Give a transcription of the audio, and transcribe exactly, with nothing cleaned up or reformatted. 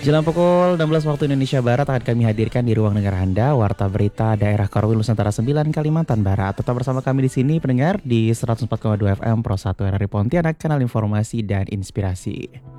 Jelang pukul enam belas waktu Indonesia Barat akan kami hadirkan di ruang dengar Anda Warta Berita Daerah Korwil Nusantara sembilan Kalimantan Barat. Tetap bersama kami di sini pendengar di seratus empat koma dua F M Pro satu R R I Pontianak, kanal informasi dan inspirasi.